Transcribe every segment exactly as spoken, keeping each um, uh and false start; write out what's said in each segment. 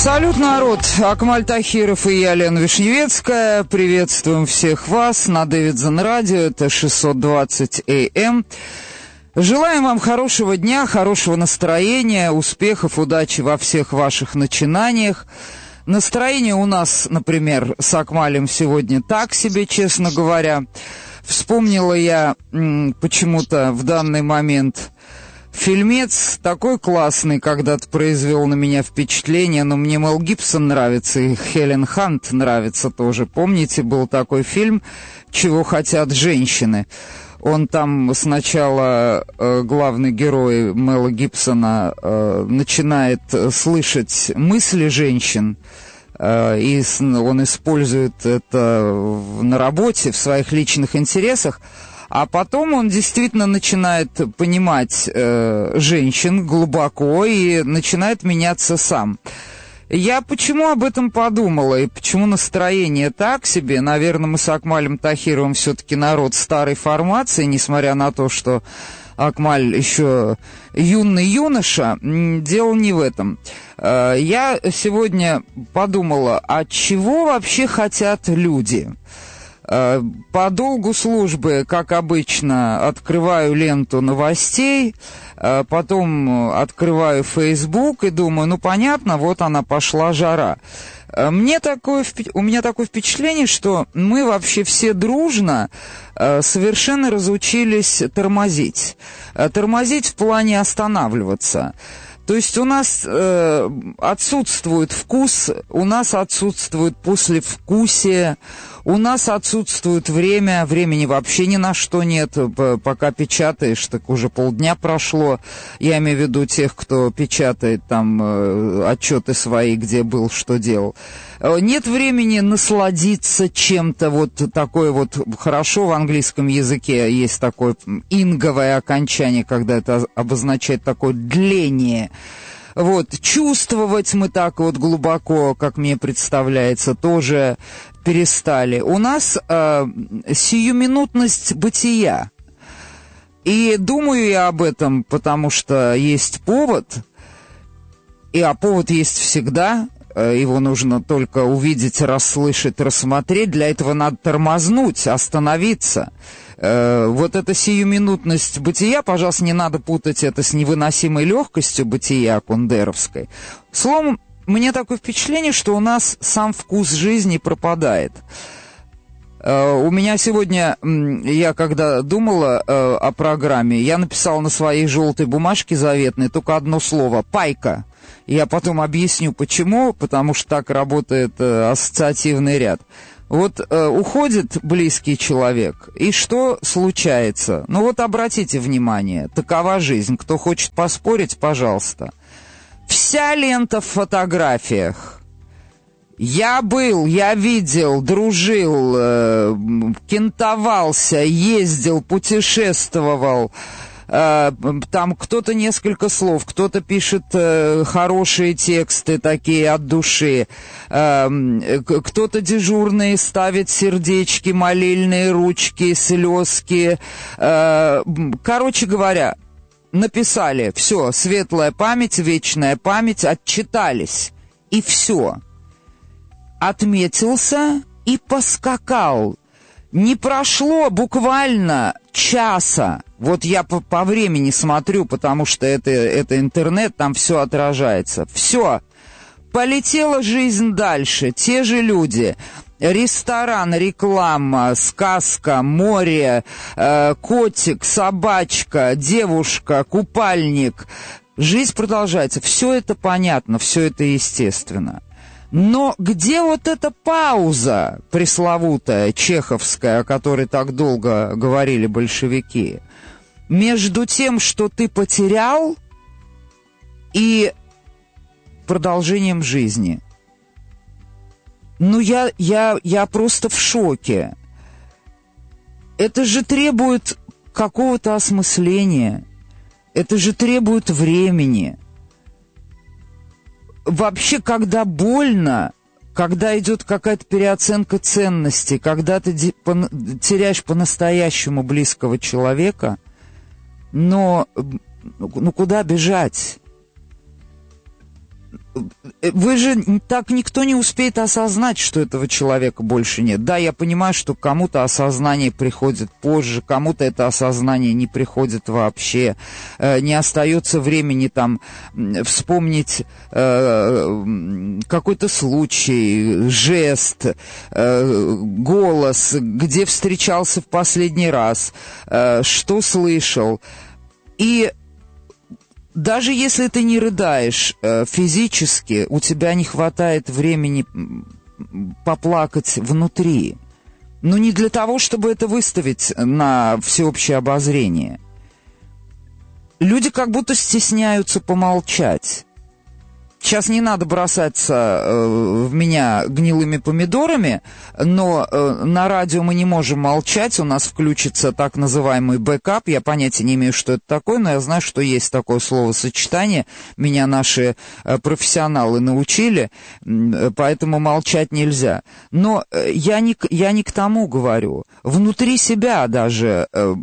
Салют, народ! Акмаль Тахиров и я, Лена Вишневецкая. Приветствуем всех вас на Дэвидсон радио. Это шестьсот двадцать эй эм. Желаем вам хорошего дня, хорошего настроения, успехов, удачи во всех ваших начинаниях. Настроение у нас, например, с Акмалем сегодня так себе, честно говоря. Вспомнила я м, почему-то в данный момент фильмец такой классный, когда-то произвел на меня впечатление, но мне Мел Гибсон нравится, и Хелен Хант нравится тоже. Помните, был такой фильм «Чего хотят женщины»? Он там сначала, э, главный герой Мела Гибсона, э, начинает слышать мысли женщин, э, и он использует это на работе, в своих личных интересах. А потом он действительно начинает понимать э, женщин глубоко и начинает меняться сам. Я почему об этом подумала и почему настроение так себе? Наверное, мы с Акмалем Тахировым все-таки народ старой формации, несмотря на то, что Акмаль еще юный юноша. Дело не в этом. Э, я сегодня подумала, а чего вообще хотят люди? По долгу службы, как обычно, открываю ленту новостей, потом открываю Facebook и думаю, ну понятно, вот она пошла жара. Мне такое, у меня такое впечатление, что мы вообще все дружно совершенно разучились тормозить. Тормозить в плане останавливаться. То есть у нас э, отсутствует вкус, у нас отсутствует послевкусие, у нас отсутствует время, времени вообще ни на что нет, пока печатаешь, так уже полдня прошло, я имею в виду тех, кто печатает там э, отчеты свои, где был, что делал. Нет времени насладиться чем-то, вот такое вот, хорошо в английском языке есть такое инговое окончание, когда это обозначает такое дление. Вот, чувствовать мы так вот глубоко, как мне представляется, тоже перестали. У нас э, сиюминутность бытия. И думаю я об этом, потому что есть повод, и а повод есть всегда. Его нужно только увидеть, расслышать, рассмотреть. Для этого надо тормознуть, остановиться. Вот эта сиюминутность бытия, пожалуйста, не надо путать это с невыносимой легкостью бытия кундеровской. Словом, мне такое впечатление, что у нас сам вкус жизни пропадает. У меня сегодня, я когда думала о программе, я написала на своей желтой бумажке заветной только одно слово — «пайка». Я потом объясню, почему, потому что так работает э, ассоциативный ряд. Вот э, уходит близкий человек, и что случается? Ну вот обратите внимание, такова жизнь. Кто хочет поспорить, пожалуйста. Вся лента в фотографиях. Я был, я видел, дружил, э, кентовался, ездил, путешествовал. Там кто-то несколько слов, кто-то пишет э, хорошие тексты такие от души, э, кто-то дежурный ставит сердечки, молильные ручки, слезки. Э, короче говоря, написали, все, светлая память, вечная память, отчитались, и все. Отметился и поскакал. Не прошло буквально часа. Вот я по, по времени смотрю, потому что это, это интернет, там все отражается. Все. Полетела жизнь дальше. Те же люди. Ресторан, реклама, сказка, море, э, котик, собачка, девушка, купальник. Жизнь продолжается. Все это понятно, все это естественно. Но где вот эта пауза пресловутая, чеховская, о которой так долго говорили большевики, между тем, что ты потерял, и продолжением жизни? Ну, я, я, я просто в шоке. Это же требует какого-то осмысления, это же требует времени. Вообще, когда больно, когда идет какая-то переоценка ценностей, когда ты теряешь по-настоящему близкого человека, но ну куда бежать? вы же так никто не успеет осознать, что этого человека больше нет. Да, я понимаю, что кому-то осознание приходит позже, кому-то это осознание не приходит вообще. Не остается времени там вспомнить э, какой-то случай, жест, э, голос, где встречался в последний раз, э, что слышал. И даже если ты не рыдаешь э, физически, у тебя не хватает времени поплакать внутри. Но не для того, чтобы это выставить на всеобщее обозрение. Люди как будто стесняются помолчать. Сейчас не надо бросаться э, в меня гнилыми помидорами, но э, на радио мы не можем молчать, у нас включится так называемый бэкап, я понятия не имею, что это такое, но я знаю, что есть такое словосочетание, меня наши э, профессионалы научили, э, поэтому молчать нельзя. Но э, я, не, я не к тому говорю, внутри себя даже э,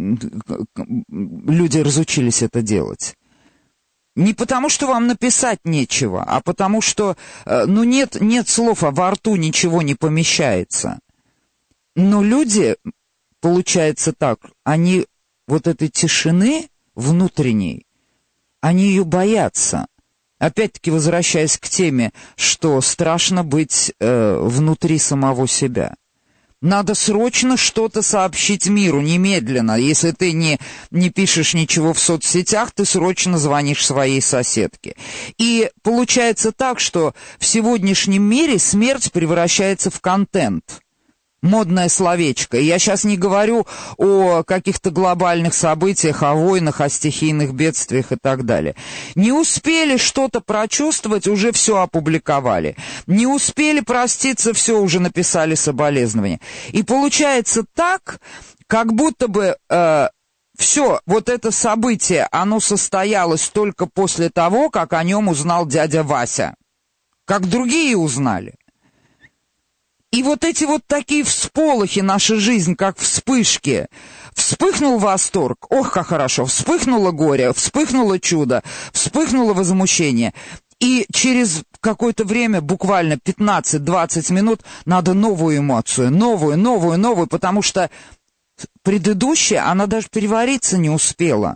люди разучились это делать. Не потому, что вам написать нечего, а потому, что, ну, нет, нет слов, а во рту ничего не помещается. Но люди, получается так, они вот этой тишины внутренней, они ее боятся. Опять-таки, возвращаясь к теме, что страшно быть э, внутри самого себя. Надо срочно что-то сообщить миру, немедленно. Если ты не, не пишешь ничего в соцсетях, ты срочно звонишь своей соседке. И получается так, что в сегодняшнем мире смерть превращается в контент. Модное словечко. И я сейчас не говорю о каких-то глобальных событиях, о войнах, о стихийных бедствиях и так далее. Не успели что-то прочувствовать, уже все опубликовали. Не успели проститься, все уже написали соболезнования. И получается так, как будто бы э, все, вот это событие, оно состоялось только после того, как о нем узнал дядя Вася. Как другие узнали. И вот эти вот такие всполохи, наша жизнь, как вспышки. Вспыхнул восторг, ох, как хорошо, вспыхнуло горе, вспыхнуло чудо, вспыхнуло возмущение. И через какое-то время, буквально пятнадцать-двадцать минут, надо новую эмоцию, новую, новую, новую, потому что предыдущая, она даже перевариться не успела.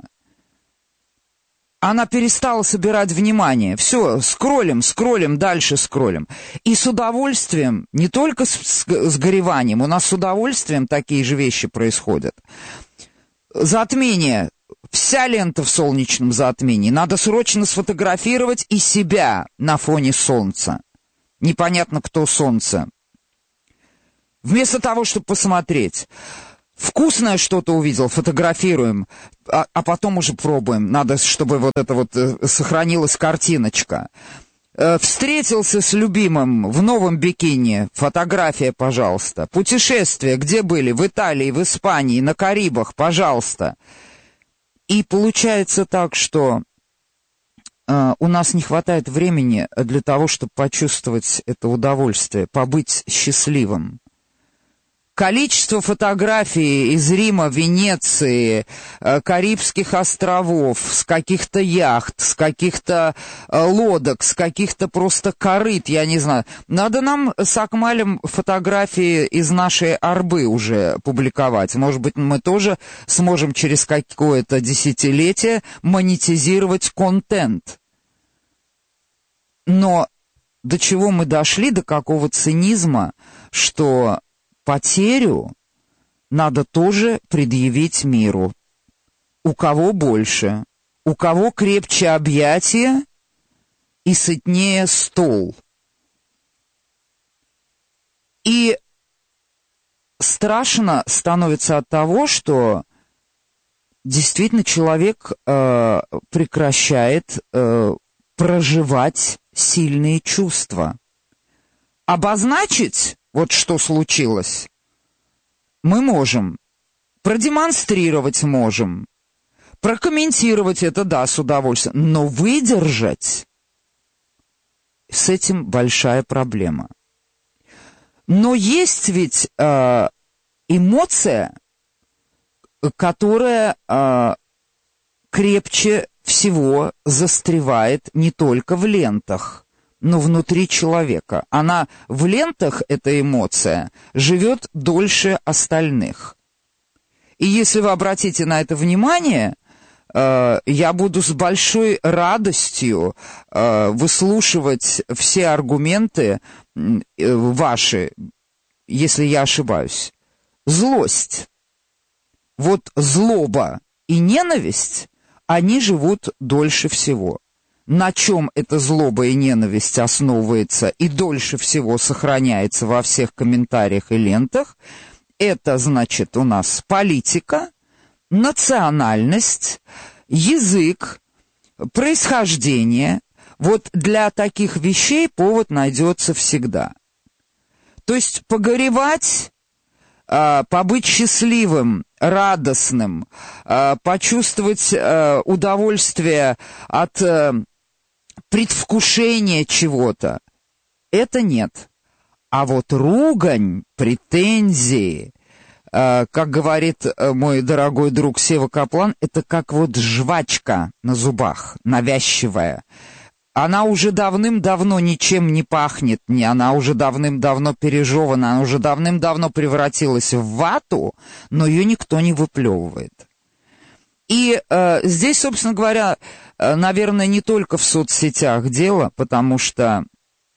Она перестала собирать внимание. Все, скроллим, скроллим, дальше скроллим. И с удовольствием, не только с, с, с гореванием, у нас с удовольствием такие же вещи происходят. Затмение. Вся лента в солнечном затмении. Надо срочно сфотографировать и себя на фоне солнца. Непонятно, кто солнце. Вместо того, чтобы посмотреть... Вкусное что-то увидел, фотографируем, а, а потом уже пробуем. Надо, чтобы вот это вот э, сохранилась картиночка. Э, встретился с любимым в новом бикини, фотография, пожалуйста. Путешествие, где были? В Италии, в Испании, на Карибах, пожалуйста. И получается так, что э, у нас не хватает времени для того, чтобы почувствовать это удовольствие, побыть счастливым. Количество фотографий из Рима, Венеции, Карибских островов, с каких-то яхт, с каких-то лодок, с каких-то просто корыт, я не знаю. Надо нам с Акмалем фотографии из нашей Арбы уже публиковать. Может быть, мы тоже сможем через какое-то десятилетие монетизировать контент. Но до чего мы дошли, до какого цинизма, что... Потерю надо тоже предъявить миру. У кого больше, у кого крепче объятия и сытнее стол. И страшно становится от того, что действительно человек э, прекращает э, проживать сильные чувства. Обозначить... Вот что случилось. Мы можем. Продемонстрировать можем. Прокомментировать это, да, с удовольствием. Но выдержать, с этим большая проблема. Но есть ведь э, эмоция, которая э, крепче всего застревает не только в лентах, но внутри человека. Она в лентах, эта эмоция, живет дольше остальных. И если вы обратите на это внимание, э, я буду с большой радостью э, выслушивать все аргументы э, ваши, если я ошибаюсь. Злость. Вот злоба и ненависть, они живут дольше всего. На чем эта злоба и ненависть основывается и дольше всего сохраняется во всех комментариях и лентах, это, значит, у нас политика, национальность, язык, происхождение. Вот для таких вещей повод найдется всегда. То есть погоревать, побыть счастливым, радостным, почувствовать удовольствие от предвкушения чего-то, это нет. А вот ругань, претензии, как говорит мой дорогой друг Сева Каплан, это как вот жвачка на зубах, навязчивая. Она уже давным-давно ничем не пахнет, не, она уже давным-давно пережевана, она уже давным-давно превратилась в вату, но ее никто не выплевывает. И э, здесь, собственно говоря, э, наверное, не только в соцсетях дело, потому что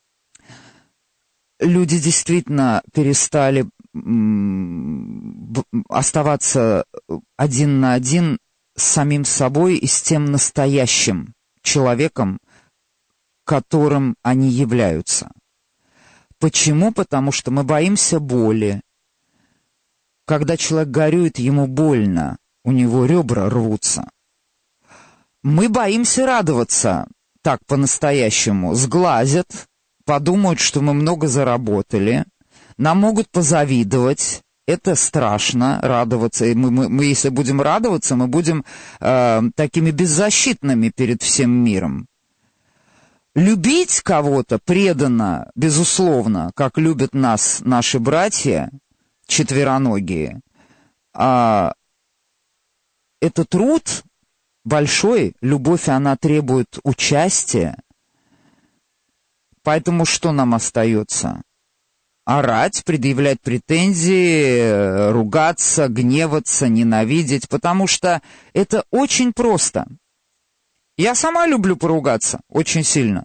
люди действительно перестали м- оставаться один на один с самим собой и с тем настоящим человеком, которым они являются. Почему? Потому что мы боимся боли. Когда человек горюет, ему больно, у него ребра рвутся. Мы боимся радоваться так по-настоящему. Сглазят, подумают, что мы много заработали, нам могут позавидовать. Это страшно, радоваться. И мы, мы, мы, если будем радоваться, мы будем э, такими беззащитными перед всем миром. Любить кого-то преданно, безусловно, как любят нас наши братья четвероногие, а это труд большой, любовь, она требует участия. Поэтому что нам остается? Орать, предъявлять претензии, ругаться, гневаться, ненавидеть, потому что это очень просто. Я сама люблю поругаться очень сильно.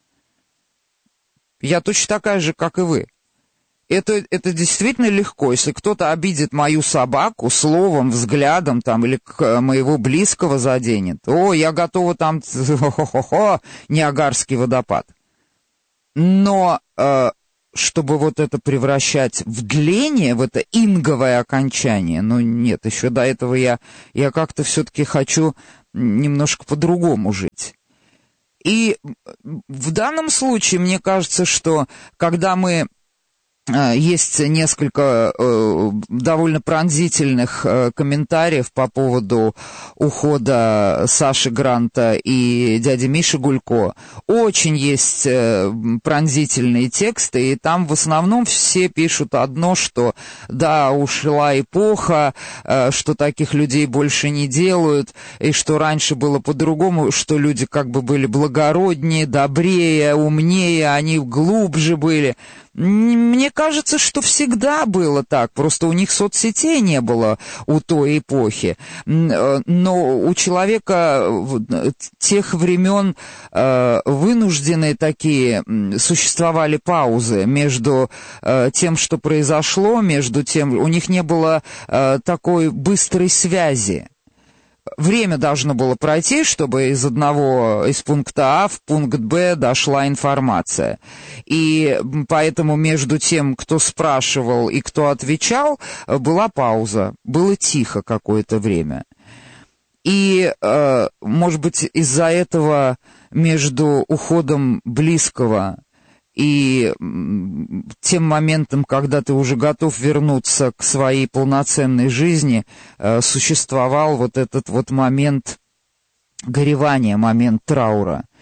Я точно такая же, как и вы. Это, это действительно легко. Если кто-то обидит мою собаку словом, взглядом там, или к моего близкого заденет, о, я готова там, хо-хо-хо, Ниагарский водопад. Но э, чтобы вот это превращать в дление, в это инговое окончание, ну нет, еще до этого я, я как-то все-таки хочу немножко по-другому жить. И в данном случае мне кажется, что когда мы... Есть несколько э, довольно пронзительных э, комментариев по поводу ухода Саши Гранта и дяди Миши Гулько. Очень есть э, пронзительные тексты, и там в основном все пишут одно, что да, ушла эпоха, э, что таких людей больше не делают, и что раньше было по-другому, что люди как бы были благороднее, добрее, умнее, они глубже были. Мне кажется, что всегда было так, просто у них соцсетей не было у той эпохи. Но у человека тех времен вынужденные такие существовали паузы между тем, что произошло, между тем, у них не было такой быстрой связи. Время должно было пройти, чтобы из одного, из пункта А в пункт Б дошла информация. И поэтому между тем, кто спрашивал и кто отвечал, была пауза, было тихо какое-то время. И, может быть, из-за этого между уходом близкого и тем моментом, когда ты уже готов вернуться к своей полноценной жизни, существовал вот этот вот момент горевания, момент траура.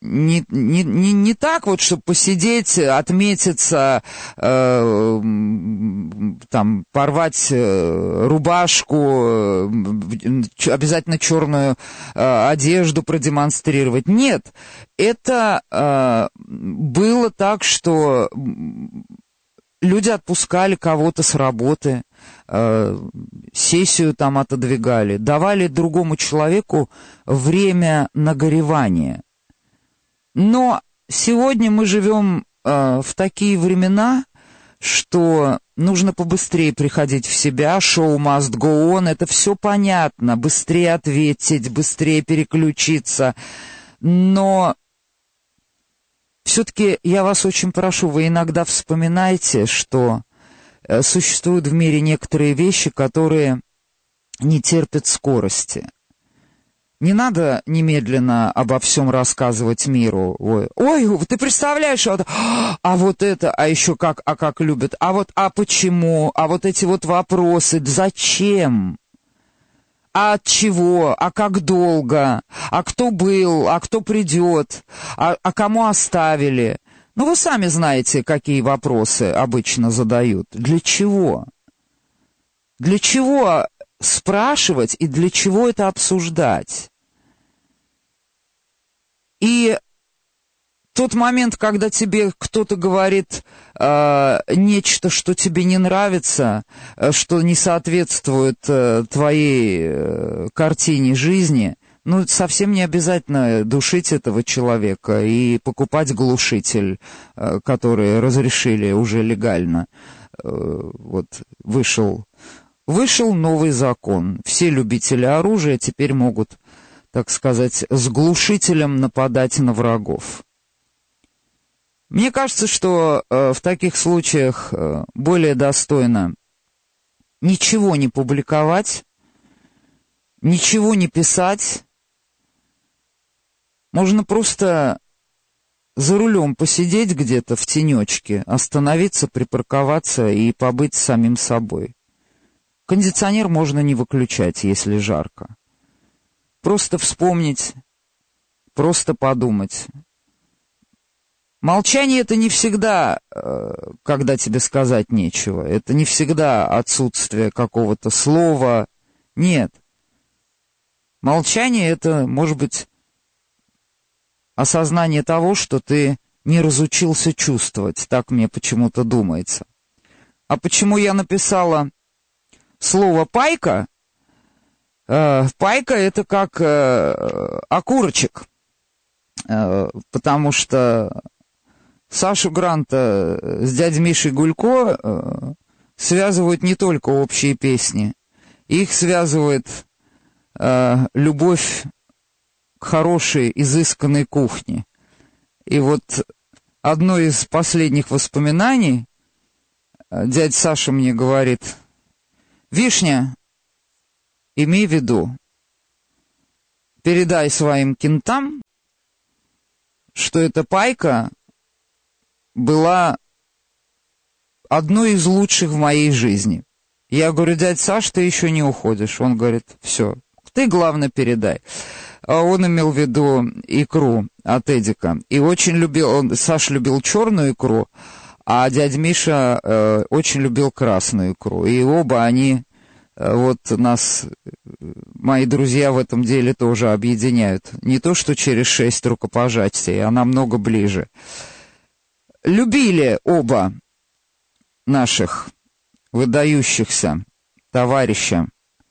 не, не, не, не так вот, чтобы посидеть, отметиться, э, там, порвать э, рубашку, э, обязательно черную э, одежду продемонстрировать. Нет, это э, было так, что люди отпускали кого-то с работы, э, сессию там отодвигали, давали другому человеку время нагоревания. Но сегодня мы живем э, в такие времена, что нужно побыстрее приходить в себя, шоу must go on, это все понятно, быстрее ответить, быстрее переключиться. Но все-таки я вас очень прошу, вы иногда вспоминайте, что э, существуют в мире некоторые вещи, которые не терпят скорости. Не надо немедленно обо всем рассказывать миру. Ой, ой, ты представляешь, а вот, а вот это, а еще как, а как любят, а вот, а почему, а вот эти вот вопросы, зачем, а от чего, а как долго, а кто был, а кто придет, а, а кому оставили. Ну, вы сами знаете, какие вопросы обычно задают. Для чего? Для чего спрашивать и для чего это обсуждать? И тот момент, когда тебе кто-то говорит э, нечто, что тебе не нравится, э, что не соответствует э, твоей э, картине жизни, ну, совсем не обязательно душить этого человека и покупать глушитель, э, который разрешили уже легально. Э, вот вышел, вышел новый закон. Все любители оружия теперь могут, так сказать, с глушителем нападать на врагов. Мне кажется, что э, в таких случаях э, более достойно ничего не публиковать, ничего не писать. Можно просто за рулем посидеть где-то в тенечке, остановиться, припарковаться и побыть самим собой. Кондиционер можно не выключать, если жарко. Просто вспомнить, просто подумать. Молчание — это не всегда, когда тебе сказать нечего. Это не всегда отсутствие какого-то слова. Нет. Молчание — это, может быть, осознание того, что ты не разучился чувствовать. Так мне почему-то думается. А почему я написала слово «пайка»? Пайка — это как э, окурочек, э, потому что Сашу Гранта с дядей Мишей Гулько э, связывают не только общие песни, их связывает э, любовь к хорошей, изысканной кухне. И вот одно из последних воспоминаний, э, дядя Саша мне говорит: «Вишня, имей в виду, передай своим кентам, что эта пайка была одной из лучших в моей жизни». Я говорю: «Дядь Саш, ты еще не уходишь». Он говорит: «Все, ты, главное, передай». Он имел в виду икру от Эдика. И очень любил, он, Саша любил черную икру, а дядя Миша э, очень любил красную икру. И оба они... Вот нас, мои друзья в этом деле тоже объединяют. Не то, что через шесть рукопожатий, а намного ближе. Любили оба наших выдающихся товарища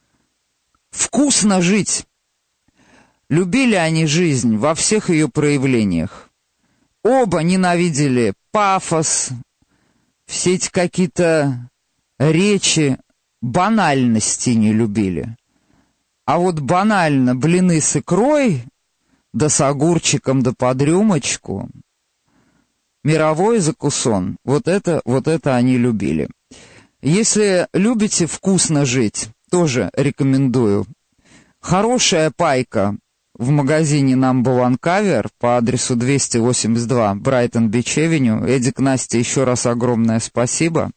вкусно жить. Любили они жизнь во всех ее проявлениях. Оба ненавидели пафос, все эти какие-то речи, банальности не любили. А вот банально блины с икрой, да с огурчиком, да под рюмочку, мировой закусон, вот это, вот это они любили. Если любите вкусно жить, тоже рекомендую. Хорошая пайка в магазине Number One Cover по адресу двести восемьдесят два Брайтон-Бич-Эвеню. Эдик, Настя, еще раз огромное спасибо.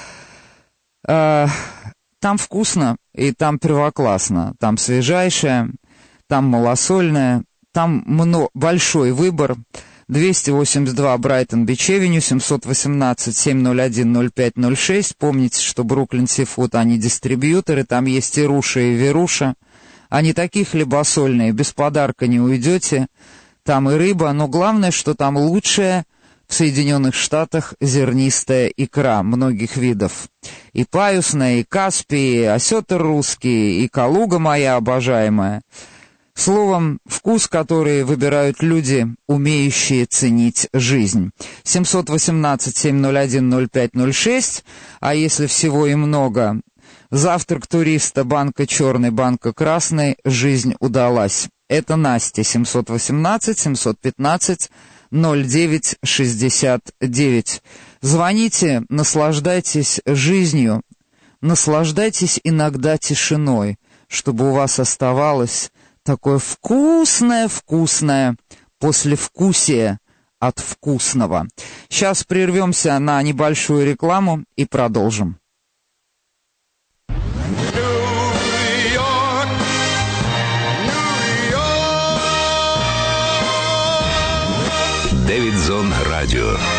Там вкусно и там первоклассно. Там свежайшее, там малосольное, Там мно, большой выбор. двести восемьдесят два Брайтон-Бич-Авеню, семьсот восемнадцать семь ноль один ноль пять ноль шесть. Помните, что Бруклин Сифуд, они дистрибьюторы, там есть и Руша, и Веруша. Они такие хлебосольные, без подарка не уйдете. Там и рыба, но главное, что там лучшая в Соединенных Штатах зернистая икра многих видов. И паюсная, и Каспий, и осетр русский, и Калуга моя обожаемая. Словом, вкус, который выбирают люди, умеющие ценить жизнь. семьсот восемнадцать семь ноль один ноль пять ноль шесть, а если всего и много, завтрак туриста, банка черной, банка красной, жизнь удалась. Это Настя, семьсот восемнадцать семьсот пятнадцать ноль девять шестьдесят девять. Звоните, наслаждайтесь жизнью, наслаждайтесь иногда тишиной, чтобы у вас оставалось такое вкусное-вкусное послевкусие от вкусного. Сейчас прервемся на небольшую рекламу и продолжим. Дэвид Зон Радио.